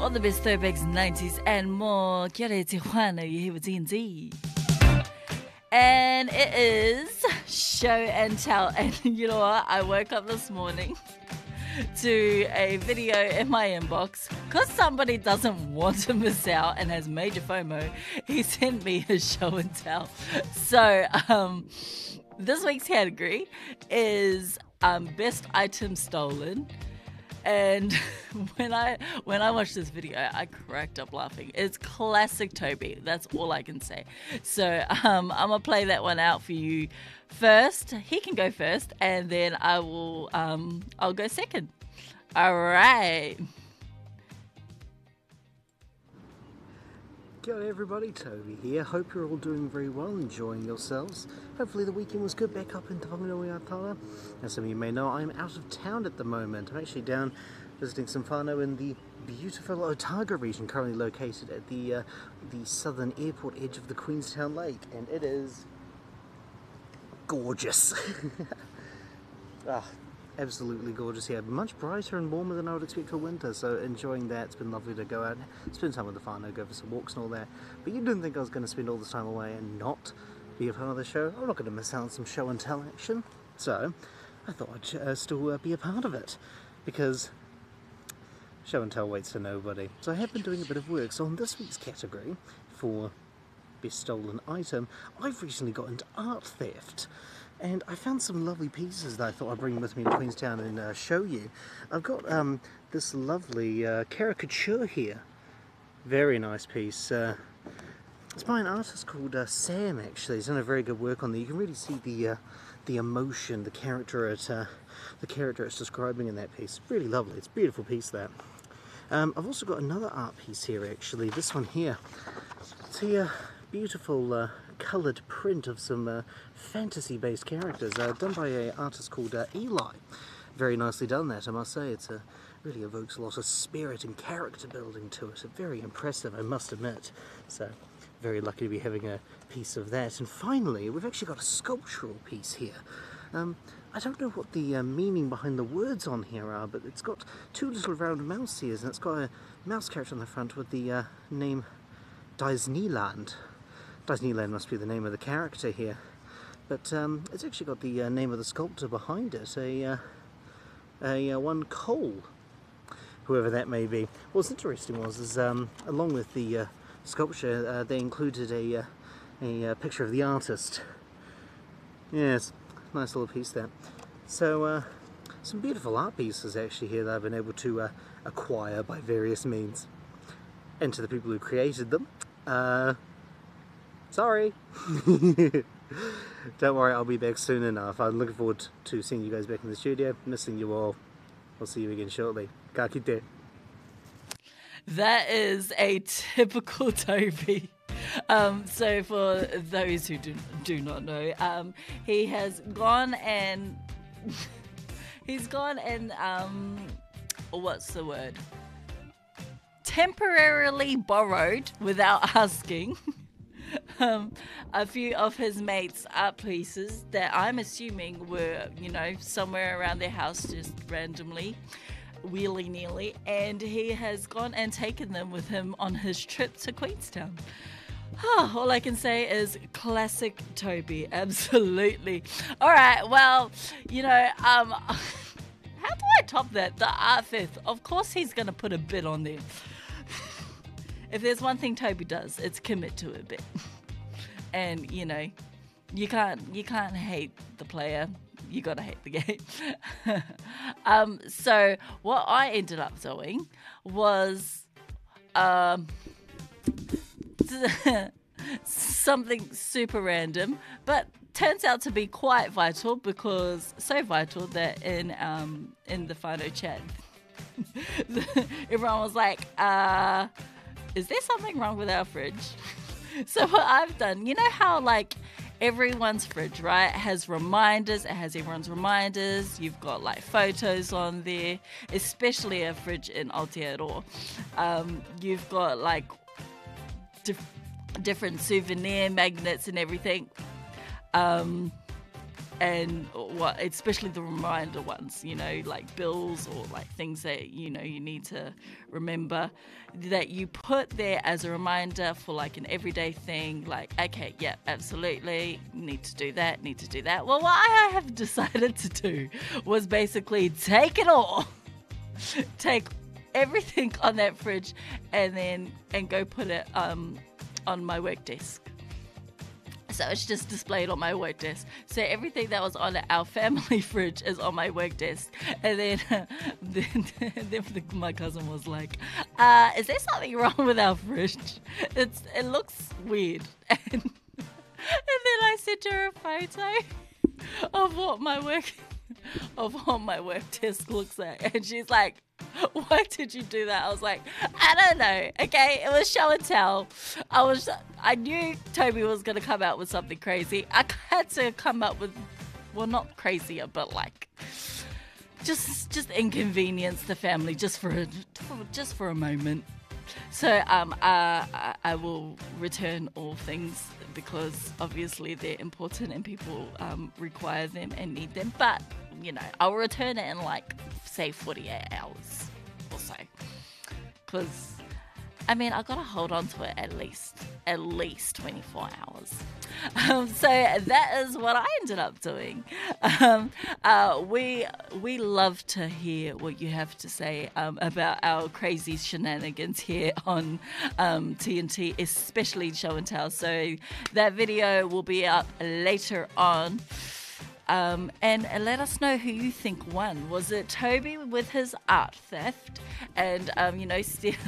all the best throwbacks, 90s and more. Kia ora te whānau, you're here with TNT. And it is show and tell. And you know what? I woke up this morning to a video in my inbox because somebody doesn't want to miss out and has major FOMO. He sent me a show and tell. So this week's category is best item stolen. And when I watched this video, I cracked up laughing. It's classic Toby. That's all I can say. So I'm gonna play that one out for you first. He can go first, and then I'll go second. All right. Kia ora everybody, Toby here. Hope you're all doing very well, enjoying yourselves. Hopefully the weekend was good back up in Te Whanganui-a-Taua. As some of you may know, I'm out of town at the moment. I'm actually down visiting some whānau in the beautiful Otago region, currently located at the southern airport edge of the Queenstown Lake, and it is gorgeous. Absolutely gorgeous here. Much brighter and warmer than I would expect for winter, so enjoying that. It's been lovely to go out, spend time with the whānau, go for some walks and all that. But you didn't think I was going to spend all this time away and not be a part of the show. I'm not going to miss out on some show and tell action, so I thought I'd still be a part of it, because show and tell waits for nobody. So I have been doing a bit of work. So on this week's category for best stolen item, I've recently got into art theft. And I found some lovely pieces that I thought I'd bring with me to Queenstown and show you. I've got this lovely caricature here. Very nice piece. It's by an artist called Sam, actually. He's done a very good work on there. You can really see the emotion, the character it's describing in that piece. Really lovely. It's a beautiful piece, that. I've also got another art piece here, actually. This one here. It's a beautiful coloured print of some fantasy-based characters done by an artist called Eli. Very nicely done, that, I must say. It's really evokes a lot of spirit and character building to it. Very impressive, I must admit. So very lucky to be having a piece of that. And finally, we've actually got a sculptural piece here. I don't know what the meaning behind the words on here are, but it's got two little round mouse ears, and it's got a mouse character on the front with the name Disneyland. Disneyland must be the name of the character here, but it's actually got the name of the sculptor behind it, a one Cole, whoever that may be. What's interesting is along with the sculpture, they included a picture of the artist. Yes, nice little piece there. So some beautiful art pieces actually here that I've been able to acquire by various means. And to the people who created them, sorry. Don't worry, I'll be back soon enough. I'm looking forward to seeing you guys back in the studio. Missing you all. I'll see you again shortly. Ka kite. That is a typical Toby. So for those who do not know, he has gone and what's the word? Temporarily borrowed without asking a few of his mates' art pieces that I'm assuming were, somewhere around their house, just randomly, willy-nilly, and he has gone and taken them with him on his trip to Queenstown. All I can say is classic Toby, absolutely. All right, well, how do I top that? The art theft. Of course he's going to put a bit on there. If there's one thing Toby does, it's commit to a bit. And, you can't hate the player. You got to hate the game. So what I ended up doing was something super random, but turns out to be quite vital, because so vital that in the whānau chat, everyone was like, is there something wrong with our fridge? So what I've done, you know how like everyone's fridge, right, has reminders, it has everyone's reminders, you've got like photos on there, especially a fridge in Aotearoa. You've got like different souvenir magnets and everything. and what, especially the reminder ones, you know, like bills or like things that, you know, you need to remember, that you put there as a reminder for like an everyday thing, like, okay, yeah, absolutely, need to do that. Well, what I have decided to do was basically take it all, take everything on that fridge and go put it on my work desk. So it's just displayed on my work desk. So everything that was on our family fridge is on my work desk. And then my cousin was like, is there something wrong with our fridge? It looks weird. And then I sent her a photo of what my work desk looks like. And she's like, why did you do that? I was like, I don't know. Okay, it was show and tell. I knew Toby was going to come out with something crazy. I had to come up with, well, not crazier, but like just inconvenience the family just for a moment. So I will return all things because obviously they're important and people require them and need them. But you know, I'll return it in like, say, 48 hours or so. Because, I mean, I've got to hold on to it at least 24 hours. So that is what I ended up doing. We love to hear what you have to say about our crazy shenanigans here on TNT, especially Show and Tell. So that video will be up later on. And let us know who you think won. Was it Toby with his art theft and, you know,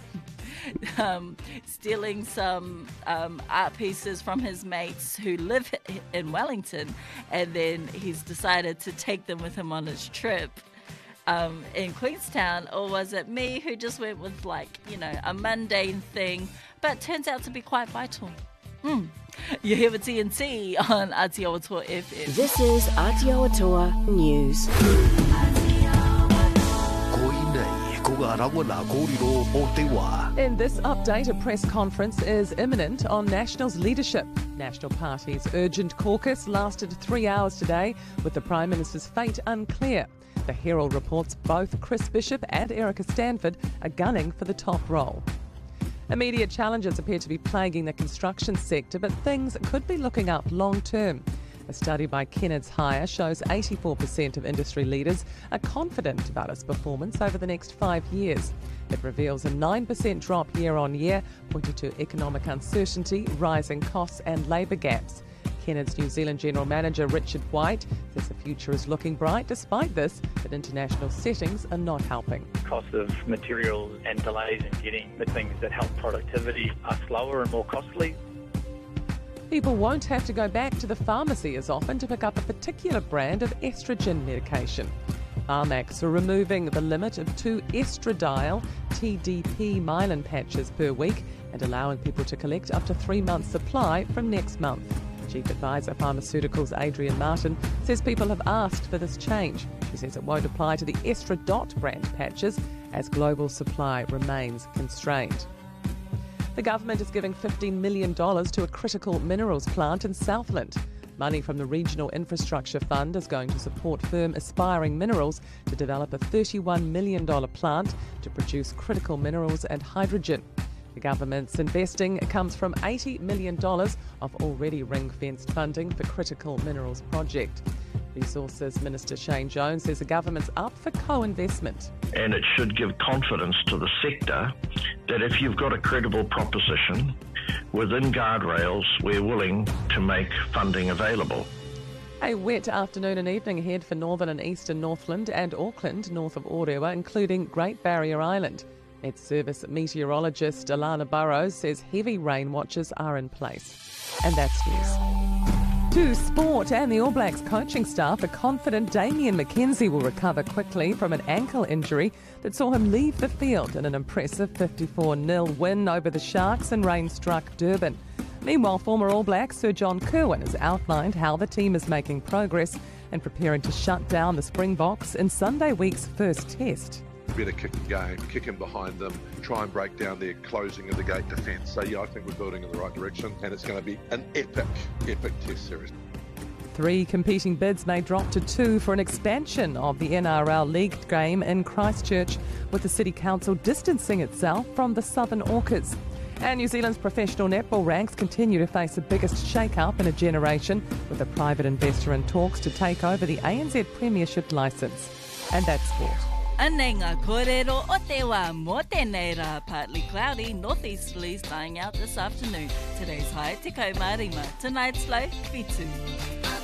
stealing some art pieces from his mates who live in Wellington, and then he's decided to take them with him on his trip in Queenstown? Or was it me who just went with, like, you know, a mundane thing, but turns out to be quite vital? You're here with TNT on Aotearoa FM. This is Aotearoa News. In this update, a press conference is imminent on National's leadership. National Party's urgent caucus lasted 3 hours today, with the Prime Minister's fate unclear. The Herald reports both Chris Bishop and Erica Stanford are gunning for the top role. Immediate challenges appear to be plaguing the construction sector, but things could be looking up long term. A study by Kennard's Hire shows 84% of industry leaders are confident about its performance over the next 5 years. It reveals a 9% drop year on year, pointing to economic uncertainty, rising costs and labour gaps. Kennard's New Zealand General Manager Richard White says the future is looking bright. Despite this, that international settings are not helping. Cost of materials and delays in getting the things that help productivity are slower and more costly. People won't have to go back to the pharmacy as often to pick up a particular brand of estrogen medication. Pharmacs are removing the limit of 2 estradiol TDP myelin patches per week and allowing people to collect up to 3 months' supply from next month. Chief Advisor Pharmaceuticals Adrian Martin says people have asked for this change. She says it won't apply to the Estradot brand patches as global supply remains constrained. The government is giving $15 million to a critical minerals plant in Southland. Money from the Regional Infrastructure Fund is going to support firm Aspiring Minerals to develop a $31 million plant to produce critical minerals and hydrogen. The government's investing comes from $80 million of already ring-fenced funding for critical minerals project. Resources Minister Shane Jones says the government's up for co-investment. And it should give confidence to the sector that if you've got a credible proposition within guardrails, we're willing to make funding available. A wet afternoon and evening ahead for northern and eastern Northland and Auckland, north of Orewa, including Great Barrier Island. Met Service meteorologist Alana Burrows says heavy rain watches are in place. And that's news. To sport, and the All Blacks coaching staff are confident Damian McKenzie will recover quickly from an ankle injury that saw him leave the field in an impressive 54-0 win over the Sharks in rain-struck Durban. Meanwhile, former All Black Sir John Kirwan has outlined how the team is making progress and preparing to shut down the Springboks in Sunday week's first test. Better kick the game, kick in behind them, try and break down their closing of the gate defence. So yeah, I think we're building in the right direction, and it's going to be an epic test series. 3 competing bids may drop to 2 for an expansion of the NRL League game in Christchurch, with the City Council distancing itself from the Southern Orcas. And New Zealand's professional netball ranks continue to face the biggest shake-up in a generation, with a private investor in talks to take over the ANZ Premiership licence. And that's sport. Anei ngā kōrero o te wā mō tēnei rā, partly cloudy, northeasterlies dying out this afternoon. Today's high, 15 Tonight's low, 2.